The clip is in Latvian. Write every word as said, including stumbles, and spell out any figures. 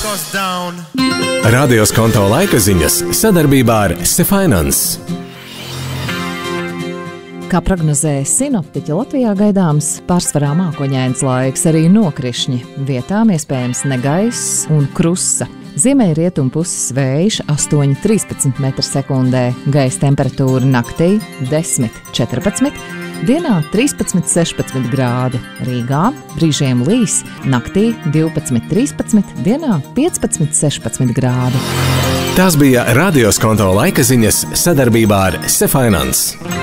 goes down. Radios konto laika ziņas sadarbībā ar Sefinance. Kā prognozēja sinoptiķi, Latvijā gaidāms pārsvarā mākoņains laiks, arī nokrišņi. Vietām iespējams negaiss un krusa. Ziemeļa rietumu puses vējš astoņi līdz trīspadsmit metri sekundē, gaisa temperatūra naktī desmit līdz četrpadsmit, dienā trīspadsmit līdz sešpadsmit grādi. Rīgā brīžiem līs, naktī divpadsmit līdz trīspadsmit, dienā piecpadsmit līdz sešpadsmit grādi. Tās bija Radios konto laika ziņas sadarbībā ar Sefinance.